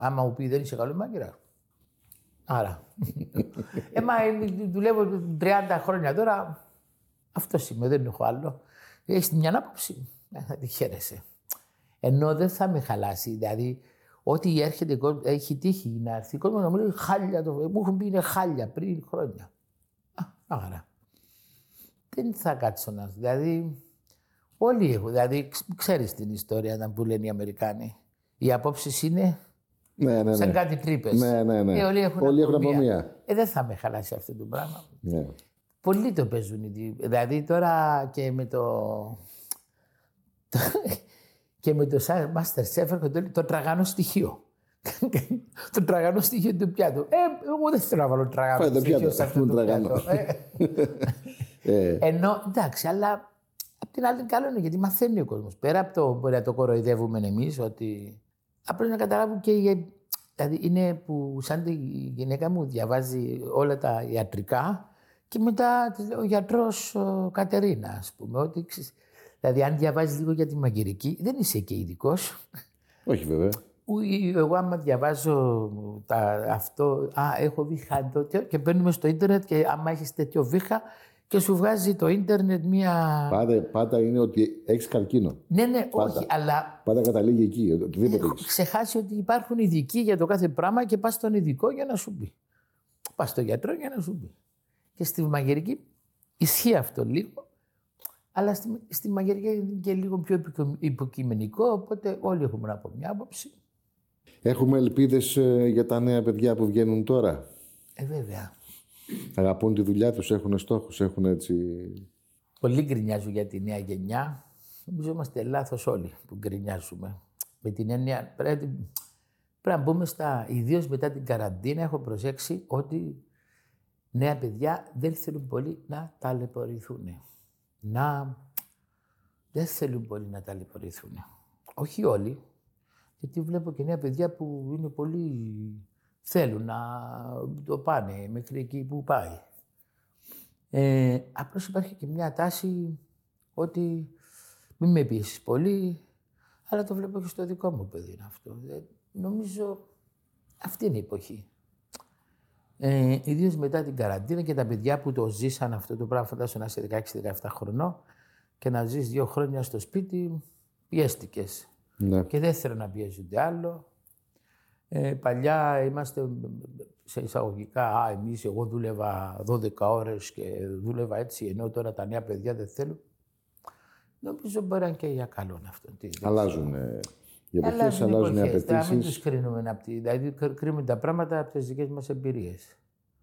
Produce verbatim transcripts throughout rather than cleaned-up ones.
Άμα μου πει δεν είσαι καλό μάγειρα. Άρα. ε, μα δουλεύω τριάντα χρόνια τώρα. Αυτό είμαι, δεν έχω άλλο. Έχεις μια άποψη. Θα τη χαίρεσαι. Ενώ δεν θα με χαλάσει. Δηλαδή, ό,τι έρχεται, έχει τύχει να έρθει κόσμο να μου λέει χάλια. Το... Μου έχουν πει είναι χάλια πριν χρόνια. Α, άρα. Δεν θα κάτσω να. Δηλαδή, όλοι έχουν. Δηλαδή, ξέρεις την ιστορία που λένε οι Αμερικάνοι. Οι απόψεις είναι. Ναι, ναι, ναι. Σαν κάτι τρύπες. Ναι, ναι, ναι. Ε, όλοι έχουν όλοι από μία. μία. Ε, δεν θα με χαλάσει αυτό το πράγμα. Ναι. Πολλοί το παίζουν. Δηλαδή τώρα και με το. και με το Masterchef έρχονται το τραγανό στοιχείο. το τραγανό στοιχείο του πιάτου. Ε, εγώ δεν θέλω να βάλω τραγανό Φάει στοιχείο πιάτο, σε αυτό το πιάτο. ε. Ενώ εντάξει, αλλά απ' την άλλη καλό είναι γιατί μαθαίνει ο κόσμος. Πέρα από το μπορεί να το κοροϊδεύουμε εμείς ότι. Απλώς να καταλάβουν και οι. Δηλαδή είναι που σαν τη γυναίκα μου διαβάζει όλα τα ιατρικά και μετά ο γιατρός ο Κατερίνα, ας πούμε. Ότι, δηλαδή αν διαβάζεις λίγο για τη μαγειρική, δεν είσαι και ειδικός. Όχι βέβαια. Εγώ άμα διαβάζω τα, αυτό, α, έχω βήχα τέτοιο και μπαίνουμε στο ίντερνετ και άμα έχεις τέτοιο βήχα και σου βγάζει το ίντερνετ μία... Πάντα, πάντα είναι ότι έχεις καρκίνο. Ναι, ναι, πάντα. όχι, αλλά... Πάντα καταλήγει εκεί, οτιδήποτε Έχω έχεις. ξεχάσει ότι υπάρχουν ειδικοί για το κάθε πράγμα και πας στον ειδικό για να σου πει. Πας στον γιατρό για να σου πει. Και στη μαγειρική ισχύει αυτό λίγο, αλλά στη, στη μαγειρική είναι και λίγο πιο υποκειμενικό, οπότε όλοι έχουμε να πω μια άποψη. Έχουμε ελπίδες ε, για τα νέα παιδιά που βγαίνουν τώρα. Ε, βέβαια. Αγαπούν τη δουλειά τους, έχουν στόχους, έχουν έτσι... Πολλοί γκρινιάζουν για τη νέα γενιά. Νομίζω είμαστε λάθος όλοι που γκρινιάζουμε. Με την έννοια πρέπει, πρέπει να μπούμε στα... Ιδίως μετά την καραντίνα έχω προσέξει ότι νέα παιδιά δεν θέλουν πολύ να ταλαιπωρηθούν. Να... Δεν θέλουν πολύ να ταλαιπωρηθούν. Όχι όλοι. Γιατί βλέπω και νέα παιδιά που είναι πολύ... Θέλουν να το πάνε μέχρι εκεί που πάει. Ε, απλώς υπάρχει και μια τάση ότι μην με πιέσεις πολύ, αλλά το βλέπω και στο δικό μου παιδί είναι αυτό. Ε, νομίζω αυτή είναι η εποχή. Ε, ιδίως μετά την καραντίνα και τα παιδιά που το ζήσαν αυτό το πράγμα, φαντάσου να είσαι δεκαέξι δεκαεπτά χρονών και να ζεις δύο χρόνια στο σπίτι, πιέστηκες. Ναι. Και δεν θέλω να πιέζονται άλλο. Ε, παλιά είμαστε σε εισαγωγικά, α, εμείς, εγώ δούλευα δώδεκα ώρες και δούλευα έτσι, ενώ τώρα τα νέα παιδιά δεν θέλουν. Νομίζω μπορεί να είναι και για καλό αυτό. Αλλάζουν ε, οι εποχές, αλλάζουν οι απαιτήσεις. Να μην τους κρίνουμε, από τη, δηλαδή κρίνουμε τα πράγματα από τις δικές μας εμπειρίες.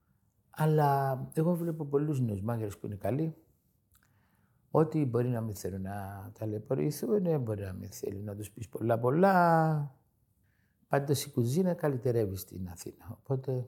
Αλλά εγώ βλέπω πολλούς νέους μάγειρες που είναι καλοί, ότι μπορεί να μην θέλουν να ταλαιπωρηθούν, μπορεί να μην θέλουν να τους πεις πολλά πολλά. Πάντως η κουζίνα καλυτερεύει στην Αθήνα. Οπότε,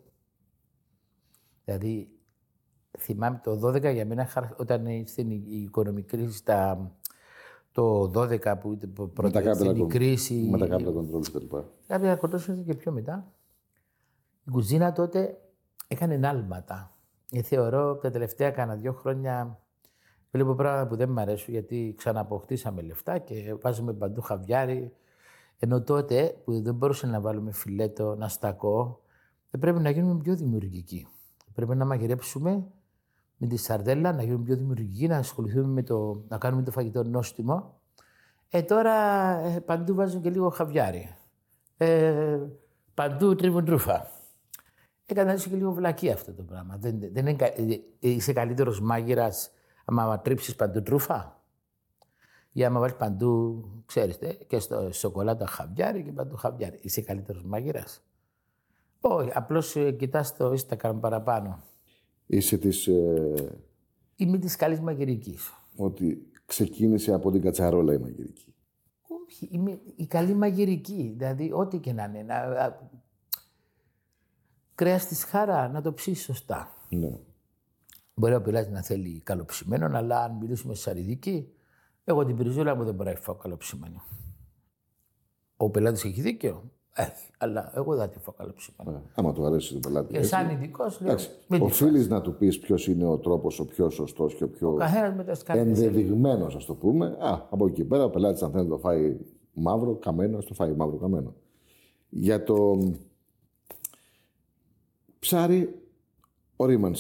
δηλαδή, θυμάμαι το δώδεκα για μένα, όταν ήρθε η οικονομική κρίση, τα, το δώδεκα που πρώτα ήρθε η κρίση. Με τα κάπλα κοντρόλ και τα λοιπά. Κάποια κοντρόλ και πιο μετά. Η κουζίνα τότε έκανε άλματα. Και θεωρώ τα τελευταία κάνα δύο χρόνια βλέπω πράγματα που δεν μου αρέσουν γιατί ξανααποκτήσαμε λεφτά και βάζουμε παντού χαβιάρι. Ενώ τότε που δεν μπορούσαμε να βάλουμε φιλέτο, να στακώ, δεν πρέπει να γίνουμε πιο δημιουργικοί. Πρέπει να μαγειρέψουμε με τη σαρδέλα, να γίνουμε πιο δημιουργικοί, να ασχοληθούμε με το, να κάνουμε το φαγητό νόστιμο. Ε, τώρα ε, παντού βάζουν και λίγο χαβιάρι. Ε, παντού τρίβουν τρούφα. Έκανα και λίγο βλακή αυτό το πράγμα. Δεν, δεν είναι, είσαι καλύτερος μάγειρας άμα τρίψεις παντού τρούφα. Ή άμα βάλεις παντού, ξέρεις, και στο σοκολάτα χαβιάρι και παντού χαβιάρι. Είσαι καλύτερος μάγειρας. Όχι, απλώς κοιτάς το Instagram παραπάνω. Είσαι της... Ε... Είμαι της καλής μαγειρικής. Ότι ξεκίνησε από την κατσαρόλα η μαγειρική. Όχι, είμαι η καλή μαγειρική. Δηλαδή, ό,τι και να είναι. Να... Κρέας της χαρά, να το ψήσεις σωστά. Ναι. Μπορεί ο πελάτης να θέλει καλοψημένο, αλλά αν μιλήσουμε σε σαριδική, εγώ την πριζούλα μου δεν μπορώ να φάω καλοψημένο. Ο πελάτης έχει δίκιο. Έχει, αλλά εγώ δεν τη φάω καλοψημένο. Ε, άμα του αρέσει τον πελάτη. Και έτσι, σαν ειδικός λέω. Οφείλεις να του πεις ποιος είναι ο τρόπος, ο πιο σωστός και ο πιο ενδεδειγμένος, ας το πούμε. Α, από εκεί πέρα ο πελάτης αν θέλει να το φάει μαύρο, καμένο, ας το φάει μαύρο, καμένο. Για το ψάρι ορίμανση.